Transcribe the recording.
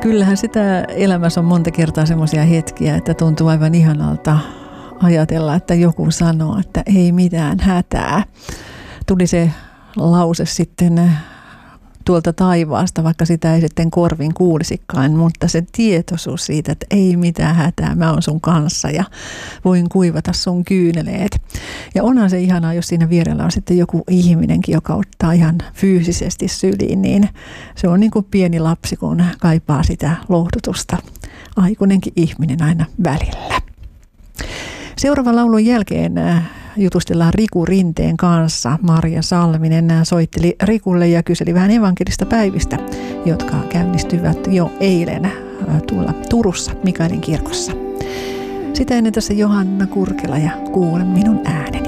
Kyllähän sitä elämässä on monta kertaa semmoisia hetkiä, että tuntuu aivan ihanalta ajatella, että joku sanoo, että ei mitään hätää. Tuli se lause sitten tuolta taivaasta, vaikka sitä ei sitten korvin kuulisikaan, mutta se tietoisuus siitä, että ei mitään hätää, mä oon sun kanssa ja voin kuivata sun kyyneleet. Ja onhan se ihanaa, jos siinä vierellä on sitten joku ihminenkin, joka ottaa ihan fyysisesti syliin, niin se on niin kuin pieni lapsi, kun kaipaa sitä lohdutusta. Aikuinenkin ihminen aina välillä. Seuraavan laulun jälkeen jutustellaan Riku Rinteen kanssa. Marja Salminen soitteli Rikulle ja kyseli vähän evankelista päivistä, jotka käynnistyvät jo eilen tuolla Turussa Mikaelin kirkossa. Sitä ennen tässä Johanna Kurkela ja Kuule minun ääneni.